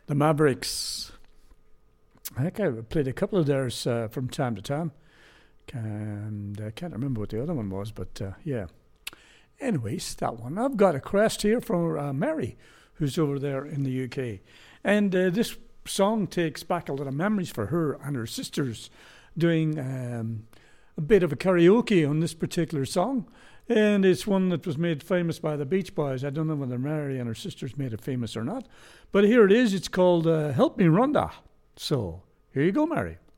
The Mavericks. I think I played a couple of theirs from time to time. And I can't remember what the other one was, but yeah. Anyways, that one. I've got a request here from Mary, who's over there in the UK. And this song takes back a lot of memories for her and her sisters doing a bit of a karaoke on this particular song. And it's one that was made famous by the Beach Boys. I don't know whether Mary and her sisters made it famous or not. But here it is. It's called Help Me Rhonda. So, here you go, Mary.